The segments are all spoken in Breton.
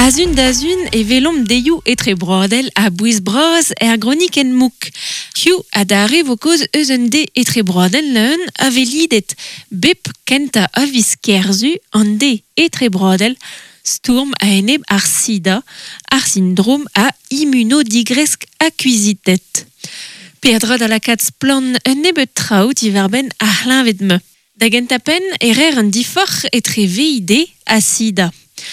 Azun d'azun e velom deiou etre brodel a bouiz braz gronic en mouk. Kiu a dare vokoz eus un de etre brodel leun a velidet bep kenta a viskerzu an de etre brodel stourm a eneb ar sida, ar syndrome a immunodigresk akkuizitet. Perdra da la katz plan un nebet traout i verben ar l'invet me. Da gentapen erer an diforch etre VID a sida.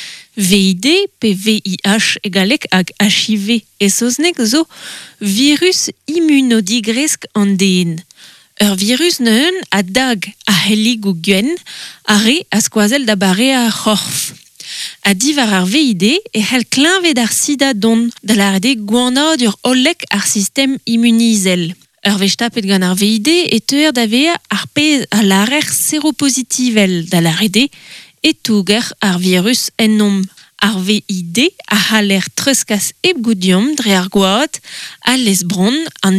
VID pe VIH egalek hag HIV e soznek zo virus immunodigresk an den. Ur virus neun a dag a helig o gwen are a skoazel da bare a c'horf. A divar ar VID e hel klinvet ar sida don da larde gwanad ur olek ar sistem immunizel. Ur vejtapet gant ar VID e teuer da vea ar pez a larer séropositivel da larde e touger ar virus en nom. Ar VID a haler treuskas eb goudiom dre ar goad a les bron an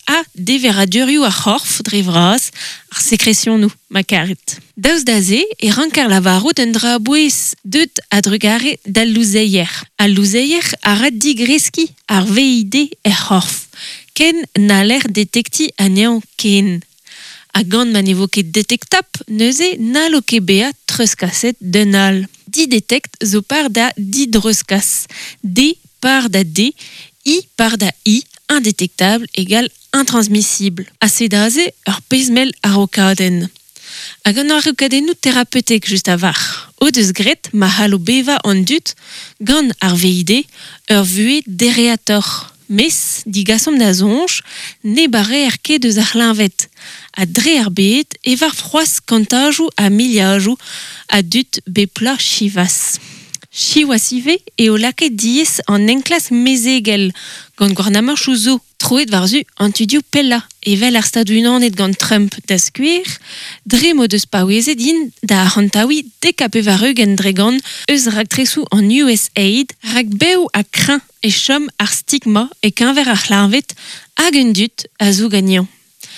dever a durioù a c'horf dre vras ar sekresyon nou, ma karet. Daouz da ze e rankar lavarout un dra bouez deut a drugare da louzeier. A louzeier a rat digreski ar VID e c'horf. Ken na l'air detekti a nean ken. A gant man evo ket detektap, neuze nal o ket beat treuskaset d'un al. Di detect zo par da di dreuskas. D par da D, I par da I, indétectable égale intransmissible. A sedaze ur pezmel a rokaden. A gant ar rokadennoù thérapeutek just a var. O deus gret ma halo beva an dut gant ar VID ur vue dereator. Mes, digasom da zonj, ne bare er ket deus ar l'invet. A dre ar bet, e var froaz kantajou a miliajou a dut bepla chivas. Chiwasive e o laket diez an enklas mezegel gant gwarnamach zo. Troet varzu antudio pella e vel ar stadunanet gant Trump da skuir, dre mo deus paouezet din da hantaoui dekape varugen dregan eus raktresou an USAID rak beou a krin e chom ar stigma e kenver ar l'arvet hag un dut a zo gagnant.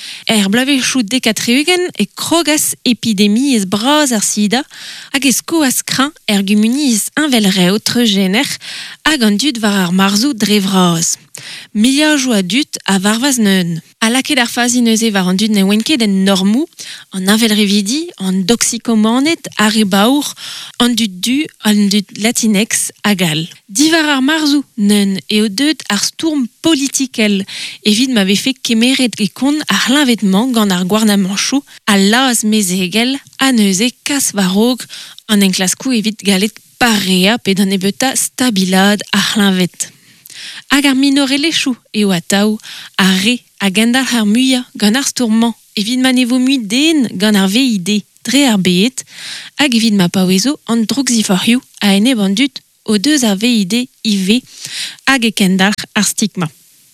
Er blavechou dekatreugen e krogas epidemi ez braz ar sida hag ez koas krin gumuni ez invel reo treugener hag an dut var ar marzou dre vraz. Miliajou a dut a varvaz neun. A laket ar fazineuze var an dut ne oenket en normou, an avel revidi, an doxikomanet, ar e baour, an dut du, an dut latinex agal. Divar ar marzou neun e o deut ar stourm politikel, evit ma vefe kemeret e kon ar l'invetman gant ar gwarnamanchou, a laz mezegel, a neuze kas varog, an enklaskou evit galet parea pe dan e beuta stabilad ar l'invet. Hag ar minorelechou eo ataou a re a gendar ar muia gant ar stourman evit man evo mu den gant ar VID dre ar bet hag evit ma paouezo an drogziforioù a eneb an dut o deus ar VID IV hag e kendar ar stigma.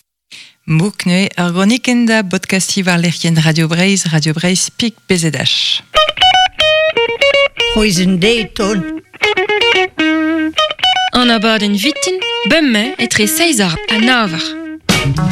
Mouk neue ar groniken da podcasti war lerien Radio Breizh pik BZH. Hoizen deiton. An abad en vitin, bemme etre 6 a 9.